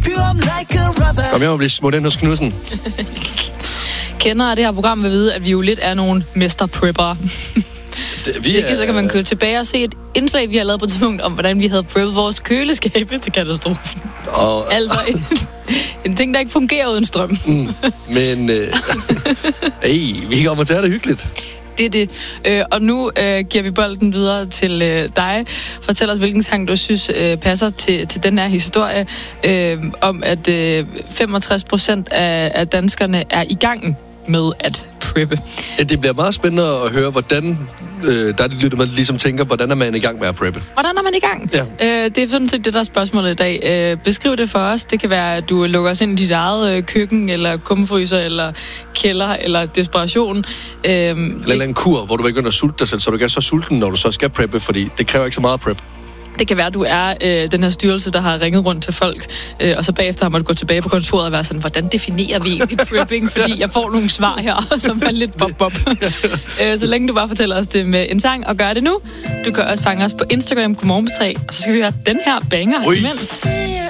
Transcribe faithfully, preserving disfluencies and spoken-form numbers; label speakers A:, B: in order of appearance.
A: Kom hjem og blive smut ind hos Knudsen.
B: Kender af det her program vil vide, at vi jo lidt er nogle mesterpreppere.
A: Det, vi er...
B: Så kan man køre tilbage og se et indslag, vi har lavet på et tidspunkt, om hvordan vi havde preppet vores køleskabe til katastrofen.
A: Og...
B: Altså en, en ting, der ikke fungerer uden strøm.
A: Mm, men øh, hey, vi kommer til at have det hyggeligt.
B: Det er det. Øh, og nu øh, giver vi bolden videre til øh, dig. Fortæl os, hvilken sang du synes øh, passer til, til den her historie øh, om, at øh, femogtres procent af, af danskerne er i gang med at preppe.
A: Ja, det bliver meget spændende at høre, hvordan øh, der lytter man ligesom tænker, hvordan er man i gang med at preppe?
B: Hvordan er man i gang?
A: Ja.
B: Øh, det er sådan set det, der er spørgsmålet i dag. Øh, beskriv det for os. Det kan være, at du lukker os ind i dit eget øh, køkken, eller kummefryser, eller kælder, eller desperation. Øh,
A: eller en kur, hvor du begynder at sulte dig selv, så du ikke er så sulten, når du så skal preppe, fordi det kræver ikke så meget prep.
B: Det kan være, at du er øh, den her styrelse, der har ringet rundt til folk, øh, og så bagefter har man gå tilbage på kontoret og være sådan, hvordan definerer vi egentlig prepping? Fordi jeg får nogle svar her, som er lidt bob-bob. øh, så længe du bare fortæller os det med en sang, og gør det nu. Du kan også fange os på Instagram, Godmorgen på tre, og så skal vi høre den her banger
A: Ui.
B: imens.